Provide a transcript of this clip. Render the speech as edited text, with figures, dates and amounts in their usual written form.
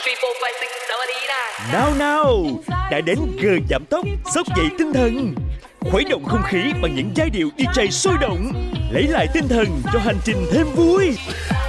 Nào nào, đã đến giờ giảm tốc, xốc dậy tinh thần. Khuấy động không khí bằng những giai điệu DJ sôi động, lấy lại tinh thần cho hành trình thêm vui.